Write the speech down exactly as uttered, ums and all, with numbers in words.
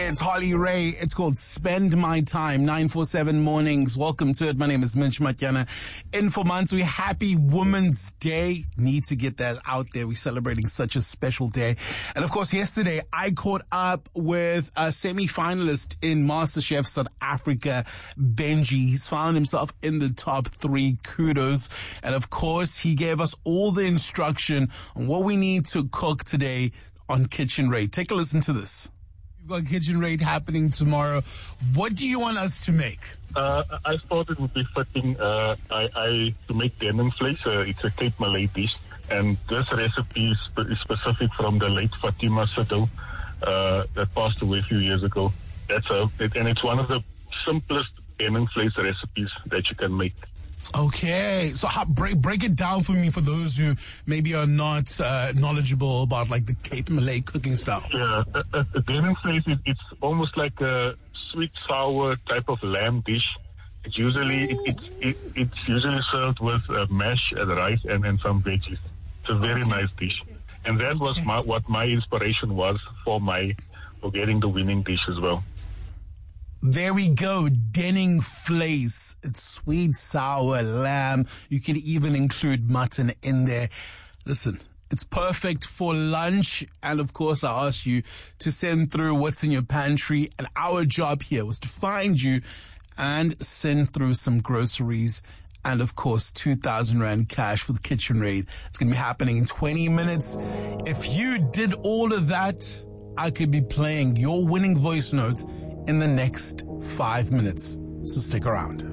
It's Holly Ray. It's called Spend My Time, nine four seven mornings. Welcome to it. My name is Minch Matyana. In for months, we happy Women's Day. Need to get that out there. We're celebrating such a special day. And of course, yesterday, I caught up with a semi-finalist in MasterChef South Africa, Benji. He's found himself in the top three. Kudos. And of course, he gave us all the instruction on what we need to cook today on Kitchen Raid. Take a listen to this. We've got Kitchen Raid happening tomorrow. What do you want us to make? Uh, I thought it would be fitting uh, I, I to make denningsvleis. Uh, it's a Cape Malay dish. And this recipe is, spe- is specific from the late Fatima Sado uh, that passed away a few years ago. That's a, it, and it's one of the simplest denningsvleis recipes that you can make. Okay, so how, break break it down for me for those who maybe are not uh, knowledgeable about like the Cape Malay cooking style. Yeah, a, a, a denningsvleis is it's almost like a sweet sour type of lamb dish. It's usually it, it, it, it's usually served with uh, mash and rice and, and some veggies. It's a very nice dish, and that was my, what my inspiration was for my for getting the winning dish as well. There we go, denningsvleis. It's sweet, sour lamb. You can even include mutton in there. Listen, it's perfect for lunch. And of course, I asked you to send through what's in your pantry. And our job here was to find you and send through some groceries. And of course, two thousand rand cash for the Kitchen Raid. It's going to be happening in twenty minutes. If you did all of that, I could be playing your winning voice notes in the next five minutes. So stick around.